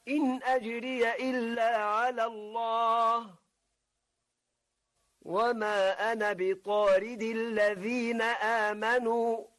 إن أجري إلا على الله وما أنا بطارد الذين آمنوا